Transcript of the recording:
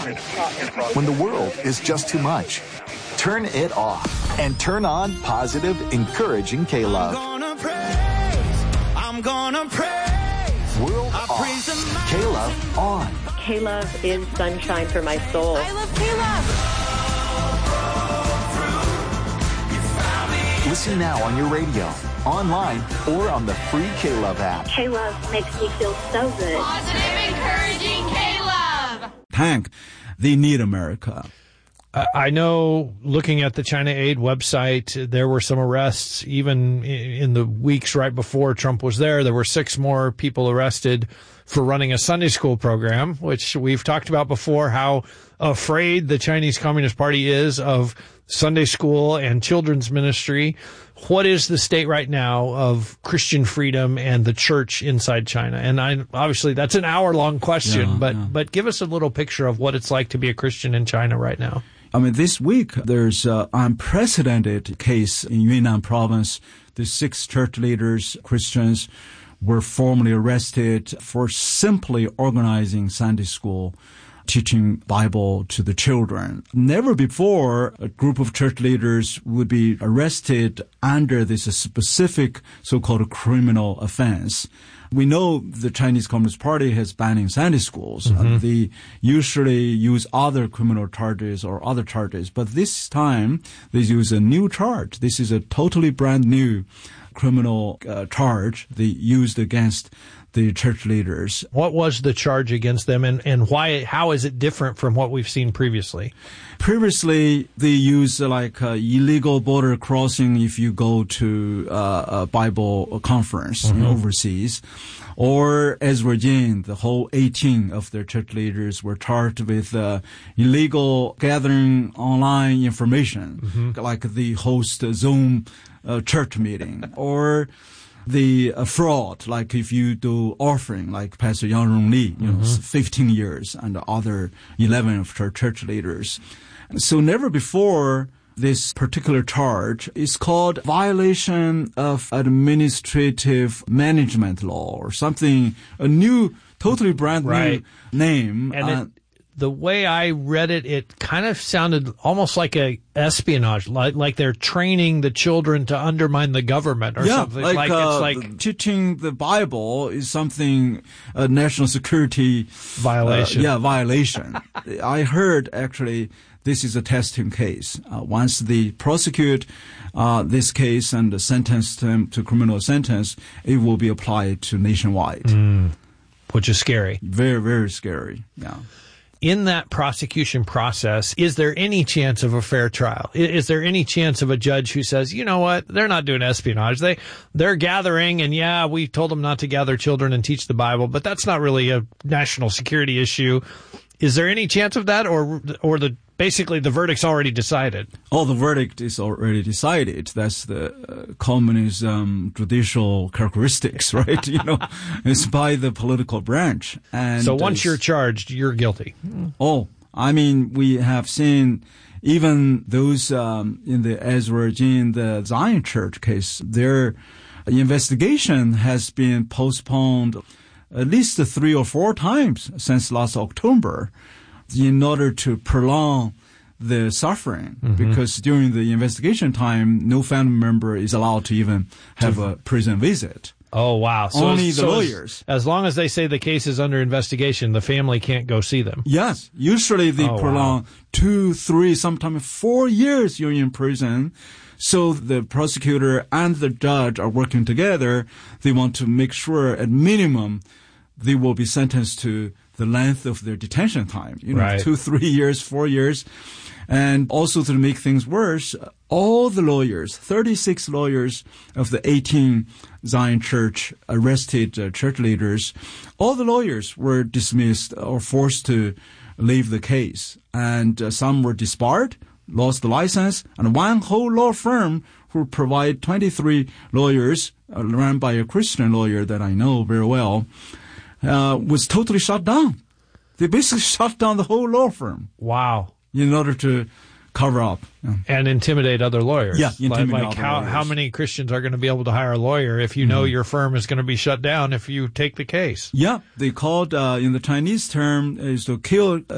When the world is just too much, turn it off and turn on positive, encouraging K-Love. I'm gonna praise. World off. K-Love on. K-Love is sunshine for my soul. I love K-Love. Listen now on your radio, online, or on the free K-Love app. K-Love makes me feel so good. Positive, encouraging K-Love. Tank, they need America. I know, looking at the China Aid website, there were some arrests even in the weeks right before Trump was there. There were 6 more people arrested for running a Sunday school program, which we've talked about before, how afraid the Chinese Communist Party is of Sunday school and children's ministry. What is the state right now of Christian freedom and the church inside China? And obviously that's an hour-long question, but give us a little picture of what it's like to be a Christian in China right now. I mean, this week, there's an unprecedented case in Yunnan province. The 6 church leaders, Christians, were formally arrested for simply organizing Sunday school, teaching Bible to the children. Never before a group of church leaders would be arrested under this specific so-called criminal offense. We know the Chinese Communist Party has banning Sunday schools. Mm-hmm. They usually use other criminal charges or other charges, but this time they use a new charge. This is a totally brand new criminal charge they used against the church leaders. What was the charge against them, and why? How is it different from what we've seen previously? Previously, they used illegal border crossing if you go to a Bible conference overseas. Or Ezra Jin, the whole 18 of their church leaders were charged with illegal gathering online information, like the host Zoom church meeting, or the fraud, like if you do offering, like Pastor Yang Rongli, 15 years, and the other 11 of her church leaders. So never before this particular charge is called violation of administrative management law or something, a new, totally brand new name. And the way I read it, it kind of sounded almost like a espionage, like they're training the children to undermine the government or something. It's like teaching the Bible is something, a national security violation. Violation. I heard actually this is a testing case. Once they prosecute this case and sentence them to criminal sentence, it will be applied to nationwide. Which is scary. Very, very scary. Yeah. In that prosecution process, is there any chance of a fair trial? Is there any chance of a judge who says, you know what, they're not doing espionage. They're gathering, and we told them not to gather children and teach the Bible, but that's not really a national security issue. Is there any chance of that, or basically the verdict's already decided? Oh, the verdict is already decided. That's the communism judicial characteristics, right? It's by the political branch. And so once you're charged, you're guilty. Oh, I mean, we have seen even those in the Ezra Jin, the Zion Church case, their investigation has been postponed at least 3 or 4 times since last October in order to prolong the suffering, because during the investigation time, no family member is allowed to even have a prison visit. Oh, wow. So only the lawyers. As long as they say the case is under investigation, the family can't go see them. Yes. Usually they prolong 2, 3, sometimes 4 years you're in prison. So the prosecutor and the judge are working together. They want to make sure at minimum they will be sentenced to the length of their detention time, 2, 3 years, 4 years. And also to make things worse, all the lawyers, 36 lawyers of the 18 Zion Church arrested church leaders, all the lawyers were dismissed or forced to leave the case. And some were disbarred, lost the license, and one whole law firm who provide 23 lawyers, run by a Christian lawyer that I know very well, was totally shut down. They basically shut down the whole law firm. Wow. In order to cover up. And intimidate other lawyers. Yeah, intimidate other lawyers. How many Christians are going to be able to hire a lawyer if you know your firm is going to be shut down if you take the case? Yeah, they called, in the Chinese term, is to kill